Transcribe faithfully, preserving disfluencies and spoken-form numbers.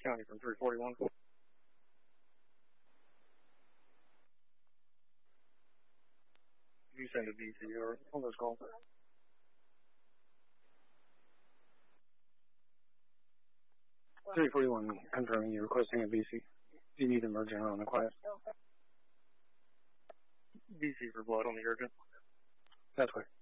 County from three forty-one. You send a B C or on those calls. three forty-one, confirming you're requesting a B C. You need emergent on the quiet. B C for blood on the urgent. That's quick.